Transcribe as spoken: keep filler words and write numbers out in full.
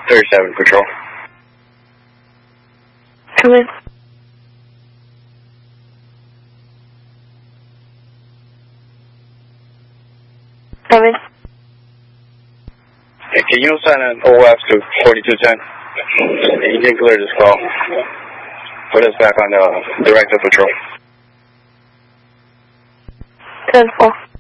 thirty-seven Patrol. Come in. Come in. Hey, can you assign an O F to forty-two ten? You can clear this call. Put us back on the director patrol. ten four.